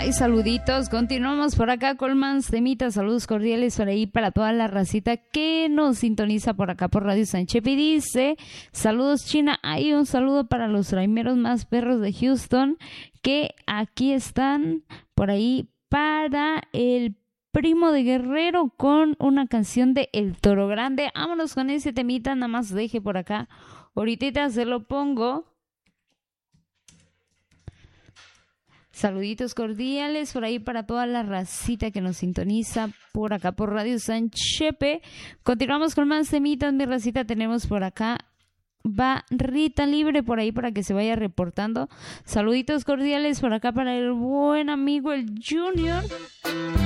Ay, saluditos, continuamos por acá con más temitas, saludos cordiales por ahí para toda la racita que nos sintoniza por acá por Radio San Chepe. Dice, saludos China, hay un saludo para los raimeros más perros de Houston que aquí están por ahí para el Primo de Guerrero con una canción de El Toro Grande. Vámonos con ese temita, nada más deje por acá, ahorita se lo pongo. Saluditos cordiales por ahí para toda la racita que nos sintoniza por acá por Radio San Chepe. Continuamos con más temitas, mi racita. Tenemos por acá, va Rita Libre por ahí para que se vaya reportando. Saluditos cordiales por acá para el buen amigo el Junior.